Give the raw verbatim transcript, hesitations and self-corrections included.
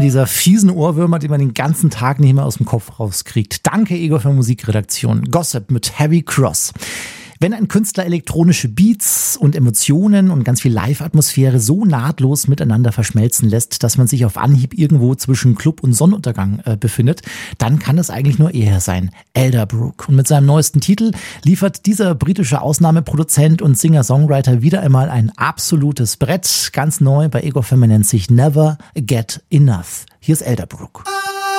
dieser fiesen Ohrwürmer, die man den ganzen Tag nicht mehr aus dem Kopf rauskriegt. Danke, Ego, für Musikredaktion. Gossip mit Heavy Cross. Wenn ein Künstler elektronische Beats und Emotionen und ganz viel Live-Atmosphäre so nahtlos miteinander verschmelzen lässt, dass man sich auf Anhieb irgendwo zwischen Club und Sonnenuntergang äh, befindet, dann kann es eigentlich nur er sein, Elderbrook. Und mit seinem neuesten Titel liefert dieser britische Ausnahmeproduzent und Singer-Songwriter wieder einmal ein absolutes Brett. Ganz neu bei Ego F M nennt sich Never Get Enough. Hier ist Elderbrook.